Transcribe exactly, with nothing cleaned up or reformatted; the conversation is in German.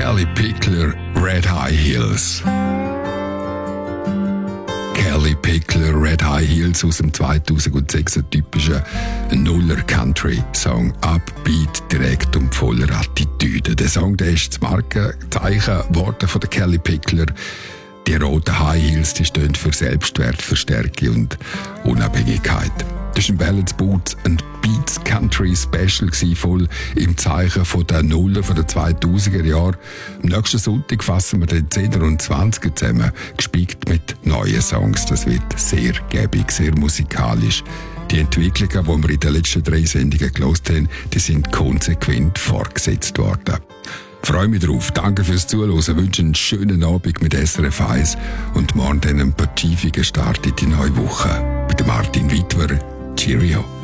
Kelly Pickler, Red High Heels. Kelly Pickler, Red High Heels aus dem zweitausendsechs, ein typischer Nuller-Country-Song. Upbeat, direkt und voller Attitüde. Der Song, der ist das Markenzeichen geworden von der Kelly Pickler. Die roten High Heels, die stehen für Selbstwertverstärkung und Unabhängigkeit. Das war ein Balance Boots and Beats Country Special, voll im Zeichen von der Nuller von den zweitausender Jahren. Am nächsten Sonntag fassen wir den zehner und zwanziger zusammen, gespickt mit neuen Songs. Das wird sehr gäbig, sehr musikalisch. Die Entwicklungen, die wir in den letzten drei Sendungen gehört haben, die sind konsequent fortgesetzt worden. Ich freue mich drauf. Danke fürs Zuhören. Ich wünsche einen schönen Abend mit S R F eins und morgen einen partiefigen Start in die neue Woche. Bei Martin Wittwer. Cheerio.